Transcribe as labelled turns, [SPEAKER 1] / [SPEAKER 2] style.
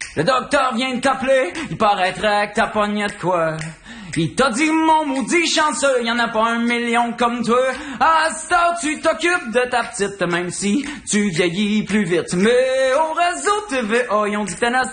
[SPEAKER 1] Le docteur vient de t'appeler, il paraîtrait que t'as pogné de quoi. Il t'a dit, mon maudit chanceux, y'en a pas 1 million comme toi. À cette heure, tu t'occupes de ta petite, même si tu vieillis plus vite. Mais au réseau TVA, ils ont dit que t'es